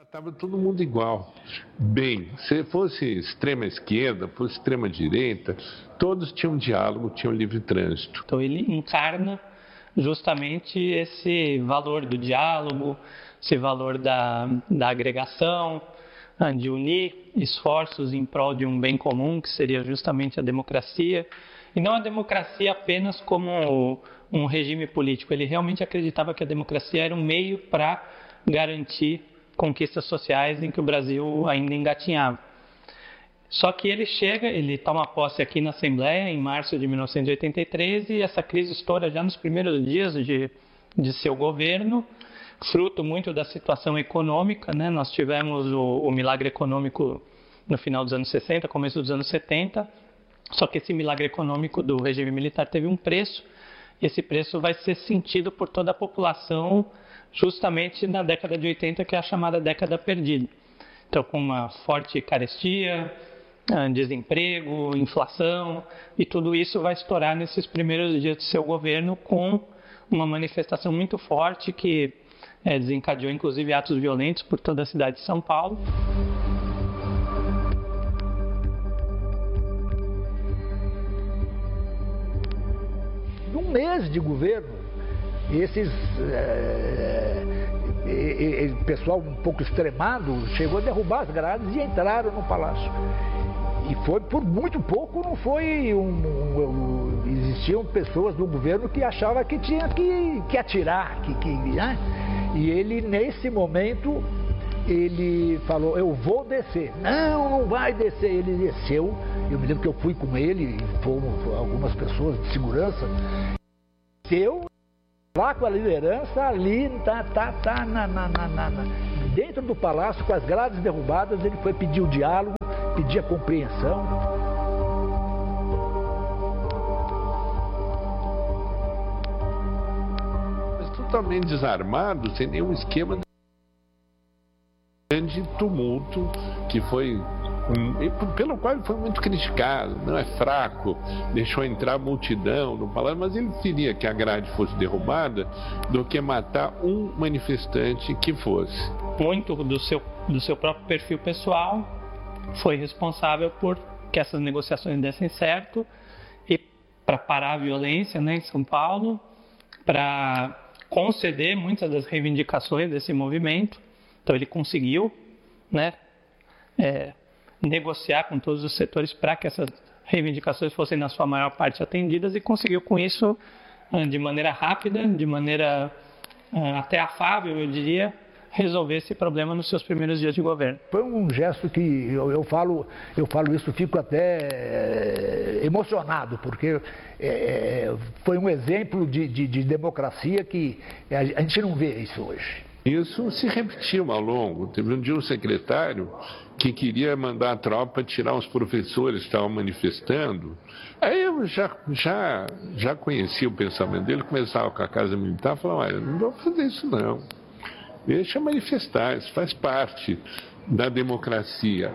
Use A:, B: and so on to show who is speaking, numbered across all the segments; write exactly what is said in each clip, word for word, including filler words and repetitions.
A: Estava todo mundo igual. Bem, se fosse extrema esquerda, fosse extrema direita, todos tinham diálogo, tinham livre trânsito.
B: Então ele encarna justamente esse valor do diálogo, esse valor da, da agregação, de unir esforços em prol de um bem comum, que seria justamente a democracia. E não a democracia apenas como um regime político. Ele realmente acreditava que a democracia era um meio para garantir conquistas sociais em que o Brasil ainda engatinhava. Só que ele chega, ele toma posse aqui na Assembleia em março de mil novecentos e oitenta e três e essa crise estoura já nos primeiros dias de, de seu governo, fruto muito da situação econômica, né? Nós tivemos o, o milagre econômico no final dos anos sessenta, começo dos anos setenta, só que esse milagre econômico do regime militar teve um preço, e esse preço vai ser sentido por toda a população justamente na década de oitenta, que é a chamada década perdida. Então, com uma forte carestia, desemprego, inflação, e tudo isso vai estourar nesses primeiros dias de seu governo com uma manifestação muito forte que é, desencadeou inclusive atos violentos por toda a cidade de São Paulo.
C: Num mês de governo, esses é, é, é, pessoal um pouco extremado chegou a derrubar as grades e entraram no palácio. E foi por muito pouco, não foi um, um, um, existiam pessoas do governo que achavam que tinha que, que atirar, que, que, né? E ele nesse momento ele falou: eu vou descer. Não, não vai descer. Ele desceu. Eu me lembro que eu fui com ele, fomos algumas pessoas de segurança. Desceu lá com a liderança, ali, tá, tá, tá, na, na, na, na, dentro do palácio, com as grades derrubadas, ele foi pedir o diálogo, pedir a compreensão.
A: Mas totalmente desarmado, sem nenhum esquema de grande tumulto, que foi Um, pelo qual ele foi muito criticado, não é fraco, deixou entrar a multidão no palácio, mas ele queria que a grade fosse derrubada do que matar um manifestante que fosse.
B: Muito do seu, do seu próprio perfil pessoal foi responsável por que essas negociações dessem certo e para parar a violência, né, em São Paulo, para conceder muitas das reivindicações desse movimento. Então ele conseguiu, né, é, negociar com todos os setores para que essas reivindicações fossem na sua maior parte atendidas e conseguiu com isso, de maneira rápida, de maneira até afável, eu diria, resolver esse problema nos seus primeiros dias de governo.
C: Foi um gesto que eu, eu, falo, eu falo isso, fico até é, emocionado, porque é, foi um exemplo de, de, de democracia que a gente não vê isso hoje.
A: Isso se repetiu ao longo. Teve um dia um secretário que queria mandar a tropa tirar os professores que estavam manifestando. Aí eu já, já, já conhecia o pensamento dele, começava com a Casa Militar e falava: olha, não vou fazer isso não. Deixa manifestar, isso faz parte da democracia.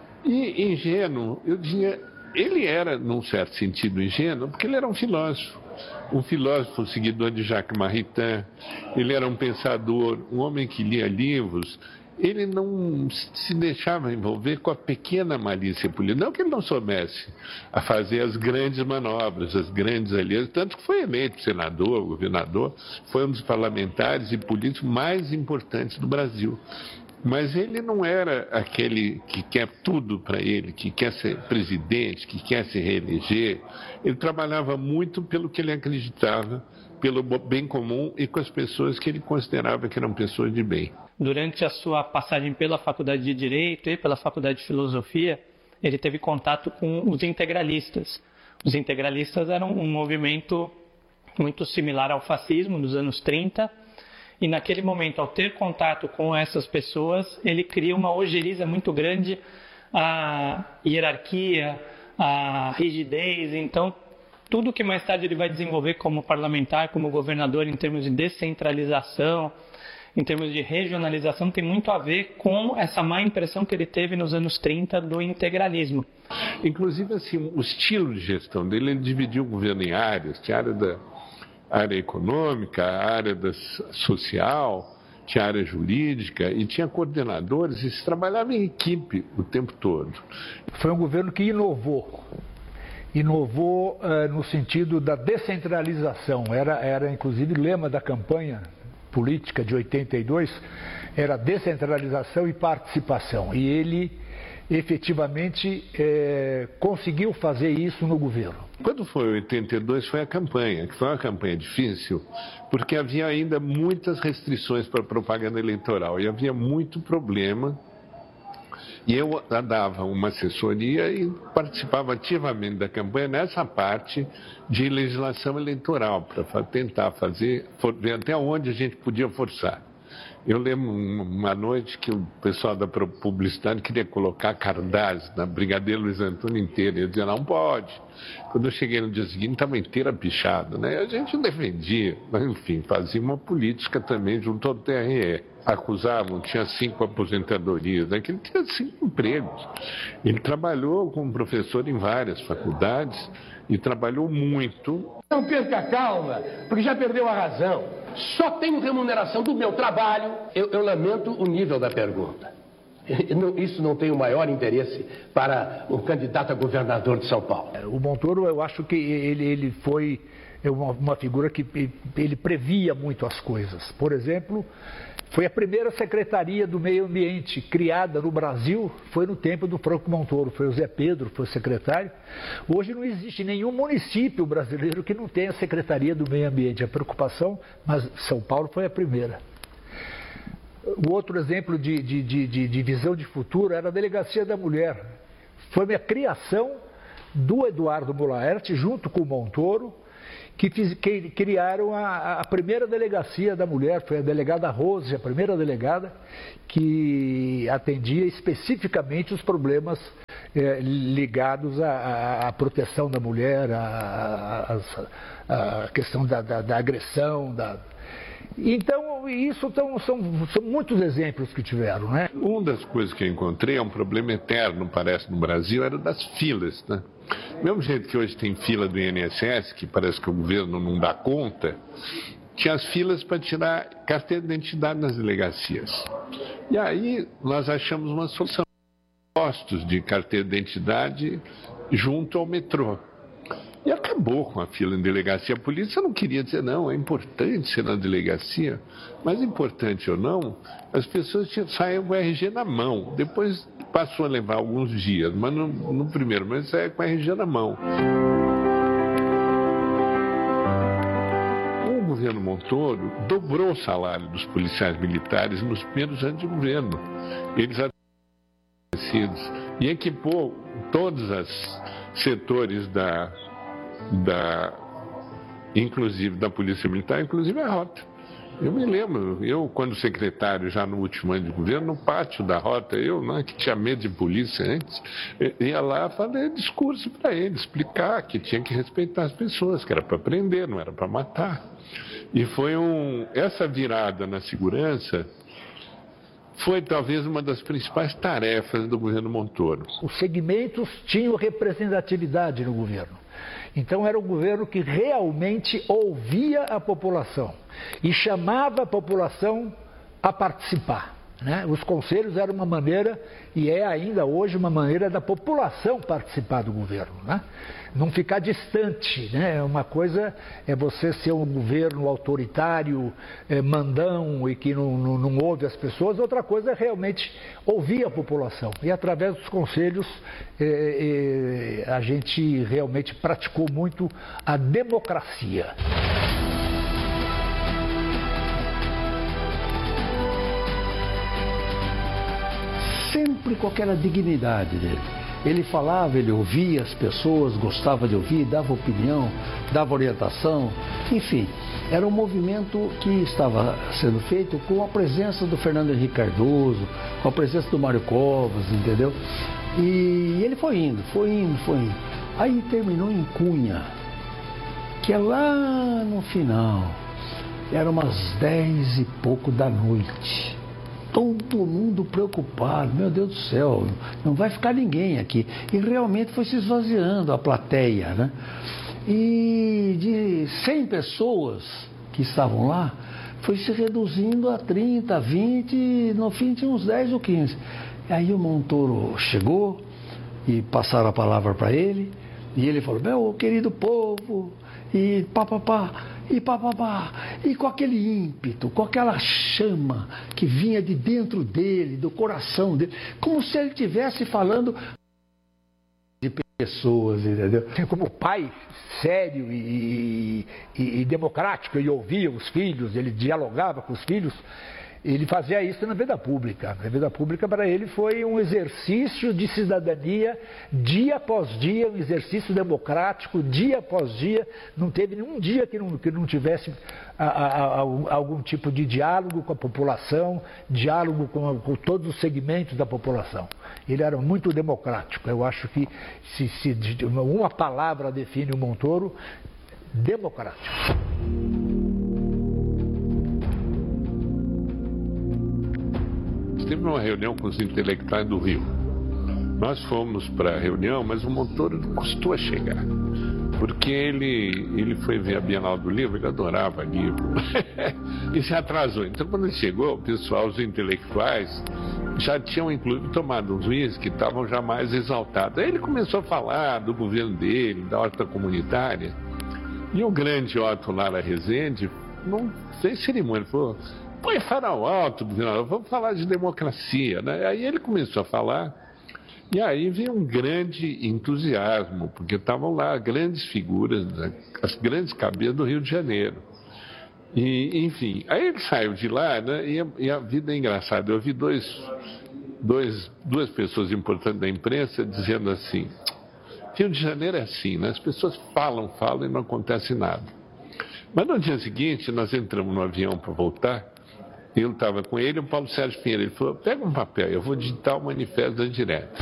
A: E ingênuo, eu dizia, ele era, num certo sentido, ingênuo, porque ele era um filósofo. Um filósofo seguidor de Jacques Maritain, ele era um pensador, um homem que lia livros, ele não se deixava envolver com a pequena malícia política. Não que ele não soubesse a fazer as grandes manobras, as grandes alianças, tanto que foi eleito senador, governador, foi um dos parlamentares e políticos mais importantes do Brasil. Mas ele não era aquele que quer tudo para ele, que quer ser presidente, que quer se reeleger. Ele trabalhava muito pelo que ele acreditava, pelo bem comum e com as pessoas que ele considerava que eram pessoas de bem.
B: Durante a sua passagem pela Faculdade de Direito e pela Faculdade de Filosofia, ele teve contato com os integralistas. Os integralistas eram um movimento muito similar ao fascismo dos anos trinta, e naquele momento, ao ter contato com essas pessoas, ele cria uma ojeriza muito grande à hierarquia, à rigidez. Então, tudo que mais tarde ele vai desenvolver como parlamentar, como governador, em termos de descentralização, em termos de regionalização, tem muito a ver com essa má impressão que ele teve nos anos trinta do integralismo.
A: Inclusive, assim, o estilo de gestão dele, ele dividiu o governo em áreas, tinha a área da área econômica, a área da social, tinha área jurídica e tinha coordenadores e se trabalhava em equipe o tempo todo.
C: Foi um governo que inovou. Inovou uh, no sentido da descentralização. Era, era inclusive lema da campanha política de oitenta e dois, era descentralização e participação. E ele efetivamente é, conseguiu fazer isso no governo.
A: Quando foi oitenta e dois foi a campanha, que foi uma campanha difícil, porque havia ainda muitas restrições para a propaganda eleitoral e havia muito problema. E eu dava uma assessoria e participava ativamente da campanha nessa parte de legislação eleitoral, para tentar fazer, ver até onde a gente podia forçar. Eu lembro uma noite que o pessoal da publicidade queria colocar cartaz na Brigadeiro Luiz Antônio inteira. E eu dizia, não pode. Quando eu cheguei no dia seguinte, estava inteira pichada, né? A gente não defendia, mas enfim, fazia uma política também junto ao T R E. Acusavam, tinha cinco aposentadorias, né? Que ele tinha cinco empregos. Ele trabalhou como professor em várias faculdades e trabalhou muito.
D: Não perca a calma, porque já perdeu a razão. Só tenho remuneração do meu trabalho. Eu, eu lamento o nível da pergunta. Isso não tem o maior interesse para um candidato a governador de São Paulo.
C: O Montoro, eu acho que ele, ele foi uma, uma figura que ele previa muito as coisas. Por exemplo, foi a primeira Secretaria do Meio Ambiente criada no Brasil, foi no tempo do Franco Montoro, foi o Zé Pedro, foi o secretário. Hoje não existe nenhum município brasileiro que não tenha Secretaria do Meio Ambiente. A preocupação, mas São Paulo foi a primeira. O outro exemplo de, de, de, de visão de futuro era a Delegacia da Mulher. Foi a criação do Eduardo Mulaerte, junto com o Montoro, que, fiz, que criaram a, a primeira delegacia da mulher, foi a delegada Rose, a primeira delegada, que atendia especificamente os problemas eh, ligados à, à proteção da mulher, à, à, à questão da, da, da agressão. Da... Então, isso tão, são, são muitos exemplos que tiveram, né?
A: Uma das coisas que eu encontrei, é um problema eterno, parece, no Brasil, era das filas, né? Do mesmo jeito que hoje tem fila do I N S S, que parece que o governo não dá conta, tinha as filas para tirar carteira de identidade nas delegacias. E aí nós achamos uma solução. Postos de carteira de identidade junto ao metrô. E acabou com a fila em delegacia. A polícia não queria dizer, não, é importante ser na delegacia, mas importante ou não, as pessoas tinham, saíam com o R G na mão. Depois passou a levar alguns dias, mas no, no primeiro mês saía com o R G na mão. O governo Montoro dobrou o salário dos policiais militares nos primeiros anos de governo. Eles e equipou todos os setores da Da, inclusive da Polícia Militar, inclusive a Rota. Eu me lembro, eu quando secretário, já no último ano de governo, no pátio da Rota, eu, né, que tinha medo de polícia antes, ia lá fazer discurso para ele, explicar que tinha que respeitar as pessoas, que era para prender, não era para matar. E foi um, essa virada na segurança foi talvez uma das principais tarefas do governo Montoro.
C: Os segmentos tinham representatividade no governo. Então era um governo que realmente ouvia a população e chamava a população a participar, né? Os conselhos eram uma maneira, e é ainda hoje uma maneira da população participar do governo, né? Não ficar distante, né? Uma coisa é você ser um governo autoritário, é, mandão e que não, não, não ouve as pessoas, outra coisa é realmente ouvir a população. E através dos conselhos é, é, a gente realmente praticou muito a democracia.
E: Sempre com aquela dignidade dele. Ele falava, ele ouvia as pessoas, gostava de ouvir, dava opinião, dava orientação, enfim, era um movimento que estava sendo feito com a presença do Fernando Henrique Cardoso, com a presença do Mário Covas, entendeu? E ele foi indo, foi indo, foi indo. Aí terminou em Cunha, que é lá no final, era umas dez e pouco da noite. Todo mundo preocupado, meu Deus do céu, não vai ficar ninguém aqui. E realmente foi se esvaziando a plateia, né? E de cem pessoas que estavam lá, foi se reduzindo a trinta, vinte, no fim tinha uns dez ou quinze. Aí o Montoro chegou e passaram a palavra para ele, e ele falou, meu querido povo, e papapá, e papapá, e com aquele ímpeto, com aquela chama que vinha de dentro dele, do coração dele, como se ele estivesse falando de pessoas, entendeu?
C: Como pai sério e, e, e democrático, ele ouvia os filhos, ele dialogava com os filhos, ele fazia isso na vida pública. A vida pública para ele foi um exercício de cidadania, dia após dia, um exercício democrático, dia após dia. Não teve nenhum dia que não, que não tivesse a, a, a, algum tipo de diálogo com a população, diálogo com, com todos os segmentos da população. Ele era muito democrático. Eu acho que se, se uma palavra define o Montoro, democrático.
A: Teve uma reunião com os intelectuais do Rio. Nós fomos para a reunião, mas o Montoro custou a chegar. Porque ele, ele foi ver a Bienal do Livro, ele adorava livro. E se atrasou. Então, quando ele chegou, o pessoal, os intelectuais, já tinham inclusive tomado uns whisky, que estavam já mais exaltados. Aí ele começou a falar do governo dele, da horta comunitária. E o grande Otto Lara Rezende não fez cerimônia, ele falou... Põe farol alto, vamos falar de democracia, né? Aí ele começou a falar, e aí veio um grande entusiasmo, porque estavam lá grandes figuras, né? As grandes cabeças do Rio de Janeiro. E, enfim, aí ele saiu de lá, né? E a, e a vida é engraçada. Eu vi dois, dois, duas pessoas importantes da imprensa dizendo assim, Rio de Janeiro é assim, né? As pessoas falam, falam e não acontece nada. Mas no dia seguinte, nós entramos no avião para voltar. Eu estava com ele, o Paulo Sérgio Pinheiro, ele falou, pega um papel, eu vou digitar o manifesto das diretas.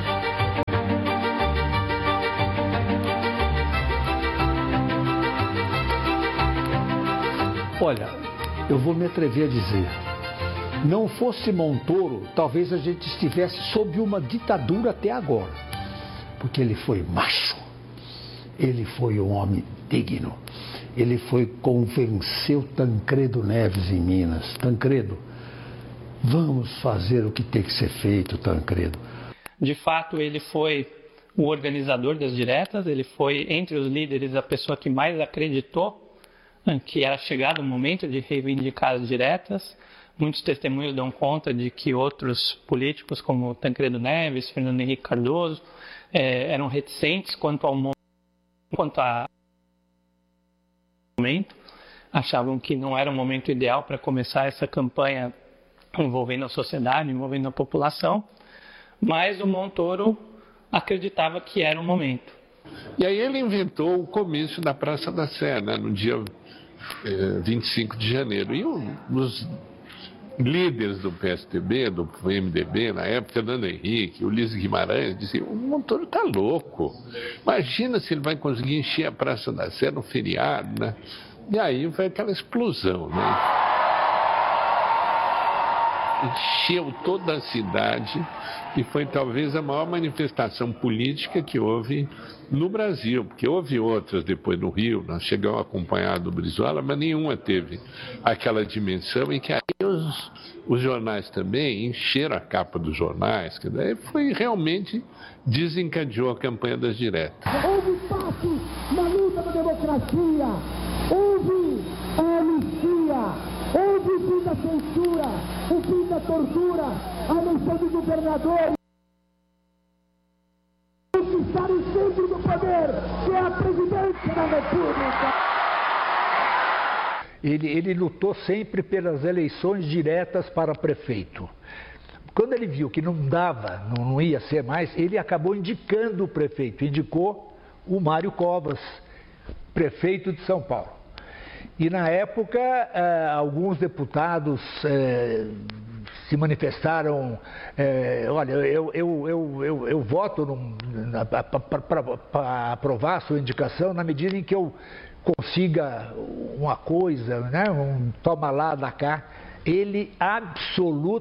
E: Olha, eu vou me atrever a dizer, não fosse Montoro, talvez a gente estivesse sob uma ditadura até agora, porque ele foi macho, ele foi um homem digno. Ele foi convencer o Tancredo Neves em Minas. Tancredo, vamos fazer o que tem que ser feito, Tancredo.
B: De fato, ele foi o organizador das diretas, ele foi, entre os líderes, a pessoa que mais acreditou que era chegado o momento de reivindicar as diretas. Muitos testemunhos dão conta de que outros políticos, como Tancredo Neves, Fernando Henrique Cardoso, eh, eram reticentes quanto ao momento, quanto a momento, achavam que não era o momento ideal para começar essa campanha envolvendo a sociedade, envolvendo a população, mas o Montoro acreditava que era o momento.
A: E aí ele inventou o comício da Praça da Sé, né, no dia eh, vinte e cinco de janeiro. E o, os líderes do P S D B, do M D B, na época, Fernando Henrique, Ulisses Guimarães, diziam, o Montoro está louco. Imagina se ele vai conseguir encher a Praça da Sé no feriado, né? E aí foi aquela explosão, né? Encheu toda a cidade e foi talvez a maior manifestação política que houve no Brasil, porque houve outras depois no Rio, nós chegamos a acompanhar do Brizola, mas nenhuma teve aquela dimensão em que aí os, os jornais também encheram a capa dos jornais, que daí foi realmente desencadeou a campanha das diretas.
F: Houve passos na luta da democracia, houve a anistia, houve o fim da censura, o fim da tortura, a eleição de governadores. O que está no centro do poder, que é a presidência da República.
C: Ele, ele lutou sempre pelas eleições diretas para prefeito. Quando ele viu que não dava, não, não ia ser mais, ele acabou indicando o prefeito, indicou o Mário Covas, prefeito de São Paulo. E na época, eh, alguns deputados eh, se manifestaram, eh, olha, eu, eu, eu, eu, eu voto para aprovar a sua indicação na medida em que eu consiga uma coisa, né, um toma lá, dá cá. Ele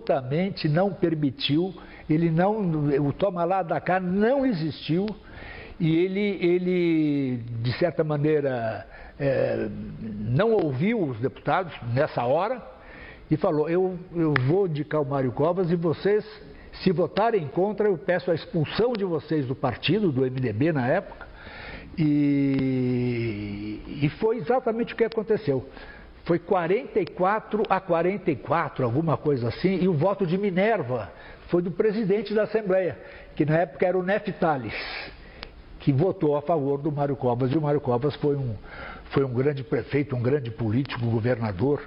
C: absolutamente não permitiu, ele não, o toma lá, dá cá não existiu. e ele, ele de certa maneira, é, não ouviu os deputados nessa hora e falou, eu, eu vou indicar o Mário Covas e vocês, se votarem contra, eu peço a expulsão de vocês do partido, do M D B na época, e, e foi exatamente o que aconteceu. Foi quarenta e quatro a quarenta e quatro, alguma coisa assim, e o voto de Minerva foi do presidente da Assembleia, que na época era o Neftales, que votou a favor do Mário Covas, e o Mário Covas foi um, foi um grande prefeito, um grande político, governador.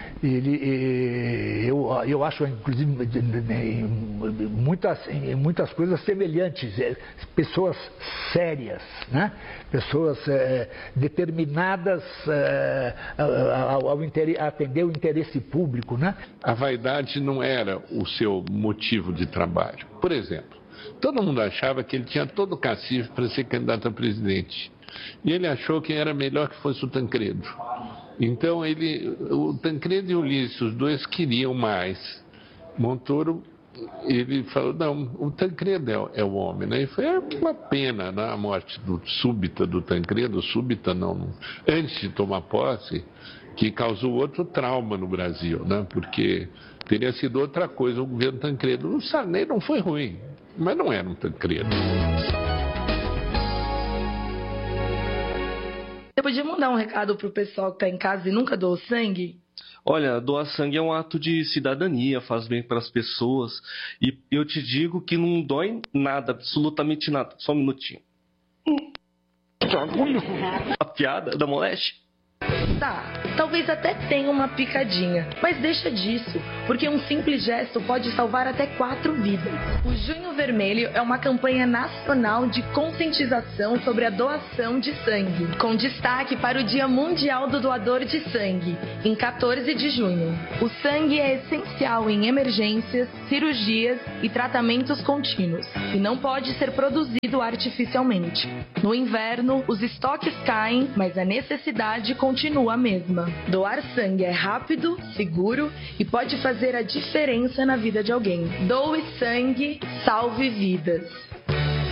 C: Ele, eu, eu acho, inclusive, muitas, muitas coisas semelhantes, pessoas sérias, né? Pessoas é, determinadas é, ao, ao atender o interesse público, né?
A: A vaidade não era o seu motivo de trabalho. Por exemplo, todo mundo achava que ele tinha todo o cacife para ser candidato a presidente. E ele achou que era melhor que fosse o Tancredo. Então, ele, o Tancredo e o Ulisses, os dois queriam mais. Montoro, ele falou, não, o Tancredo é, é o homem, né? E foi uma pena, né, a morte do, súbita do Tancredo, súbita não, antes de tomar posse, que causou outro trauma no Brasil, né? Porque teria sido outra coisa o governo Tancredo. O Sarney não foi ruim, mas não era um Tancredo.
G: Você podia mandar um recado pro pessoal que tá em casa e nunca doou sangue?
H: Olha, doar sangue é um ato de cidadania, faz bem para as pessoas. E eu te digo que não dói nada, absolutamente nada. Só um minutinho. A piada da moleste?
G: Tá, talvez até tenha uma picadinha, mas deixa disso, porque um simples gesto pode salvar até quatro vidas. O Junho Vermelho é uma campanha nacional de conscientização sobre a doação de sangue, com destaque para o Dia Mundial do Doador de Sangue, em quatorze de junho. O sangue é essencial em emergências, cirurgias e tratamentos contínuos, e não pode ser produzido artificialmente. No inverno, os estoques caem, mas a necessidade continua a mesma. Doar sangue é rápido, seguro e pode fazer a diferença na vida de alguém. Doe sangue, salve vidas.